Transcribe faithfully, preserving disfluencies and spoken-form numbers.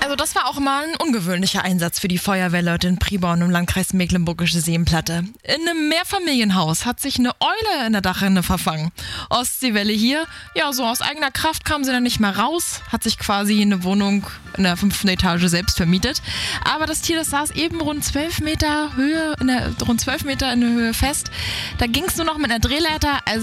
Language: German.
Also das war auch mal ein ungewöhnlicher Einsatz für die Feuerwehrleute in Priborn im Landkreis Mecklenburgische Seenplatte. In einem Mehrfamilienhaus hat sich eine Eule in der Dachrinne verfangen. Ostseewelle hier, ja, so aus eigener Kraft kam sie dann nicht mehr raus, hat sich quasi eine Wohnung in der fünften Etage selbst vermietet. Aber das Tier, das saß eben rund zwölf Meter Höhe, in der, rund zwölf Meter in der Höhe fest. Da ging es nur noch mit einer Drehleiter, also